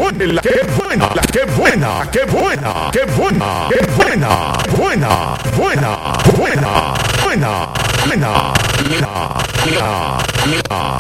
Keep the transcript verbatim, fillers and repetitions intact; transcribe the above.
buena, qué buena, la qué buena, qué buena, qué buena, qué buena, buena, buena, buena, buena, buena, mira, mira, mira,